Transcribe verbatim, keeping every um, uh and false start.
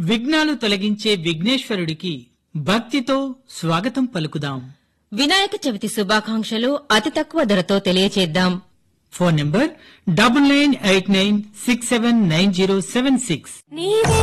విఘ్నాలు తొలగించే విఘ్నేశ్వరుడికి భక్తితో స్వాగతం పలుకుదాం. వినాయక చవితి శుభాకాంక్షలు అతి తక్కువ ధరతో తెలియచేద్దాం. Phone number double nine eight nine six seven nine zero seven six.